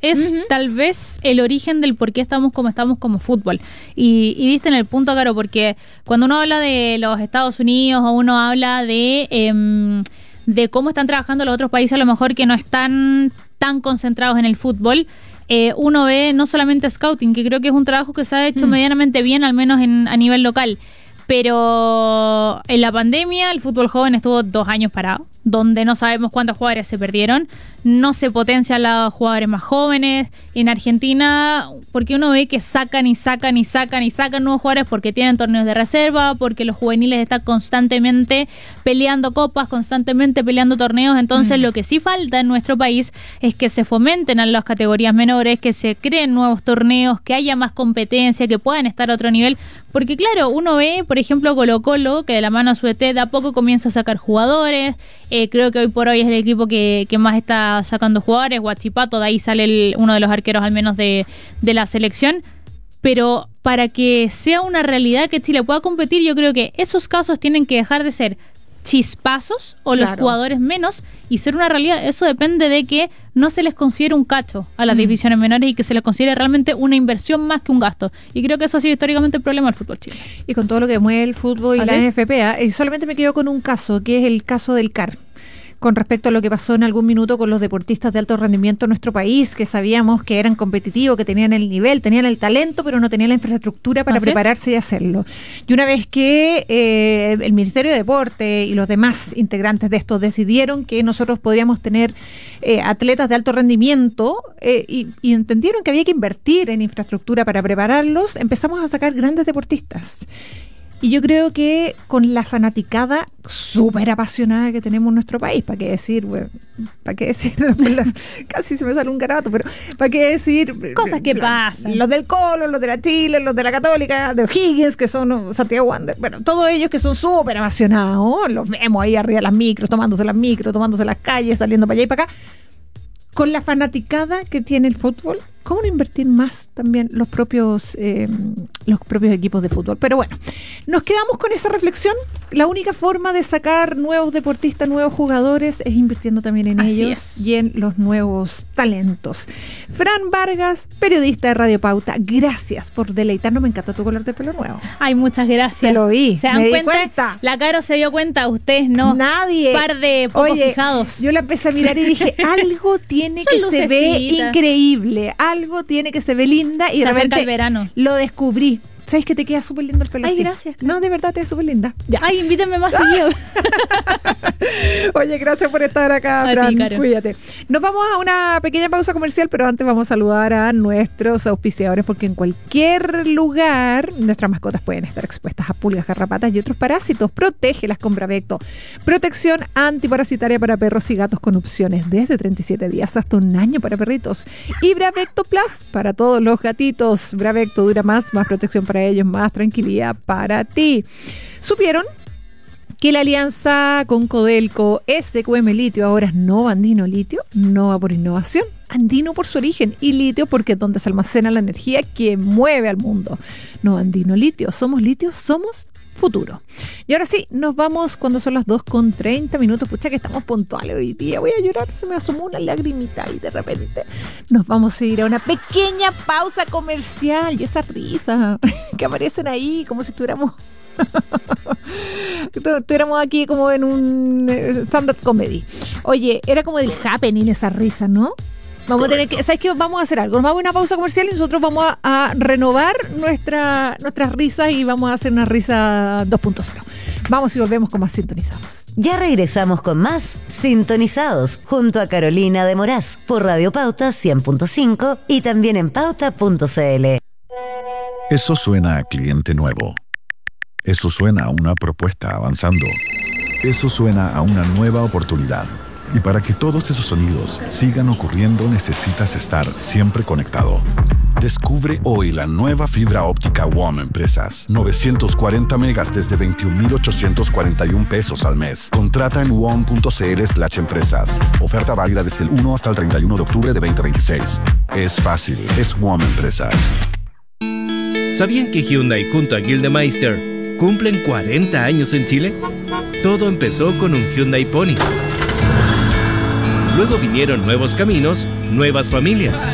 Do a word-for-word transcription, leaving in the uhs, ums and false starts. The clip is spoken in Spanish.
es uh-huh. tal vez el origen del por qué estamos como estamos como fútbol. Y, y diste en el punto, Caro, porque cuando uno habla de los Estados Unidos o uno habla de, eh, de cómo están trabajando los otros países, a lo mejor que no están tan concentrados en el fútbol, eh, uno ve no solamente scouting, que creo que es un trabajo que se ha hecho uh-huh. medianamente bien, al menos en, a nivel local. Pero en la pandemia el fútbol joven estuvo dos años parado, donde no sabemos cuántos jugadores se perdieron, no se potencian los jugadores más jóvenes. En Argentina, porque uno ve que sacan y sacan y sacan y sacan nuevos jugadores porque tienen torneos de reserva, porque los juveniles están constantemente peleando copas, constantemente peleando torneos. Entonces mm. lo que sí falta en nuestro país es que se fomenten a las categorías menores, que se creen nuevos torneos, que haya más competencia, que puedan estar a otro nivel. Porque claro, uno ve, por ejemplo, Colo-Colo, que de la mano a su E T de a poco comienza a sacar jugadores. Eh, creo que hoy por hoy es el equipo que, que más está sacando jugadores. Huachipato, de ahí sale el, uno de los arqueros al menos de, de la selección. Pero para que sea una realidad que Chile pueda competir, yo creo que esos casos tienen que dejar de ser chispazos o claro. los jugadores menos y ser una realidad. Eso depende de que no se les considere un cacho a las mm. divisiones menores y que se les considere realmente una inversión más que un gasto. Y creo que eso ha sido históricamente el problema del fútbol chileno. Y con todo lo que mueve el fútbol y ¿así? La N F P A, y solamente me quedo con un caso, que es el caso del C A R. Con respecto a lo que pasó en algún minuto con los deportistas de alto rendimiento en nuestro país, que sabíamos que eran competitivos, que tenían el nivel, tenían el talento, pero no tenían la infraestructura para ¿así? Prepararse y hacerlo. Y una vez que eh, el Ministerio de Deporte y los demás integrantes de esto decidieron que nosotros podríamos tener eh, atletas de alto rendimiento eh, y, y entendieron que había que invertir en infraestructura para prepararlos, empezamos a sacar grandes deportistas. Y yo creo que con la fanaticada súper apasionada que tenemos en nuestro país, ¿para qué decir, güey? ¿Para qué decir? Casi se me sale un garabato, pero ¿para qué decir? Cosas que pasan. Los del Colo, los de la Chile, los de la Católica, de O'Higgins, que son Santiago Wander. Bueno, todos ellos que son súper apasionados, los vemos ahí arriba de las micros, tomándose las micros, tomándose las calles, saliendo para allá y para acá. Con la fanaticada que tiene el fútbol, ¿cómo no invertir más también los propios eh, los propios equipos de fútbol? Pero bueno, nos quedamos con esa reflexión. La única forma de sacar nuevos deportistas, nuevos jugadores, es invirtiendo también en así ellos es. Y en los nuevos talentos. Fran Vargas, periodista de Radio Pauta, gracias por deleitarnos. Me encanta tu color de pelo nuevo. Ay, muchas gracias. Te lo vi, ¿Se dan me cuenta? di cuenta. La Caro se dio cuenta, ustedes no. Nadie. Par de pocos Oye, fijados. Yo la empecé a mirar y dije, algo tiene Son que lucecitas. Se ve increíble, algo tiene que se ve linda y se de repente el verano. Lo descubrí. ¿Sabes que te queda súper lindo el pelo? Ay, así? gracias. No, de verdad te queda súper linda. Ya. Ay, invítenme más seguido. Oye, gracias por estar acá, a Fran. ti, Caro. Cuídate. Nos vamos a una pequeña pausa comercial, pero antes vamos a saludar a nuestros auspiciadores, porque en cualquier lugar nuestras mascotas pueden estar expuestas a pulgas, garrapatas y otros parásitos. Protégelas con Bravecto. Protección antiparasitaria para perros y gatos con opciones desde treinta y siete días hasta un año para perritos. Y Bravecto Plus para todos los gatitos. Bravecto dura más, más protección para ellos, más tranquilidad para ti. ¿Supieron que la alianza con Codelco S Q M Litio ahora es Nova Andino Litio? Nova por innovación, Andino por su origen y litio porque es donde se almacena la energía que mueve al mundo. Nova Andino Litio, somos litio, somos futuro. Y ahora sí, nos vamos cuando son las dos con treinta minutos. Pucha que estamos puntuales hoy día. Voy a llorar, se me asomó una lagrimita y de repente nos vamos a ir a una pequeña pausa comercial. Y esa risa que aparecen ahí como si estuviéramos estuviéramos aquí como en un stand-up comedy. Oye, era como del happening esa risa, ¿no? Vamos Correcto. a tener que, ¿sabes qué? Vamos a hacer algo. Nos vamos a una pausa comercial y nosotros vamos a, a renovar nuestra, nuestras risas y vamos a hacer una risa dos punto cero. Vamos y volvemos con más Sintonizados. Ya regresamos con más Sintonizados junto a Carolina de Moraz por Radio Pauta cien punto cinco y también en pauta punto c l. Eso suena a cliente nuevo. Eso suena a una propuesta avanzando. Eso suena a una nueva oportunidad. Y para que todos esos sonidos sigan ocurriendo, necesitas estar siempre conectado. Descubre hoy la nueva fibra óptica W O M Empresas. novecientos cuarenta megas desde veintiún mil ochocientos cuarenta y un pesos al mes. Contrata en W O M punto c l slash empresas. Oferta válida desde el uno hasta el treinta y uno de octubre de veinte veintiséis. Es fácil, es W O M Empresas. ¿Sabían que Hyundai junto a Gildemeister cumplen cuarenta años en Chile? Todo empezó con un Hyundai Pony. Luego vinieron nuevos caminos, nuevas familias.